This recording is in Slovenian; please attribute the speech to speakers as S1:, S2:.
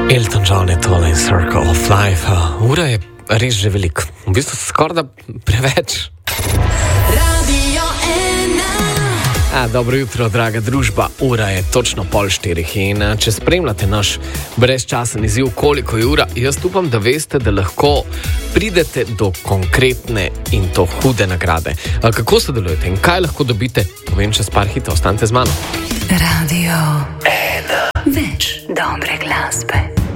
S1: Elton John je tole in Circle of Life. Ura je res že veliko, v bistvu skoraj da preveč.
S2: Radio 1.
S1: Dobro jutro, draga družba. Ura je točno 3:30 in če spremljate naš brezčasen izziv, koliko je ura, jaz upam, da veste, da lahko pridete do konkretne in to hude nagrade. Kako sodelujete in kaj lahko dobite, povem čez par hitov, ostanite z mano.
S2: Radio 1. Več dobre glasbe.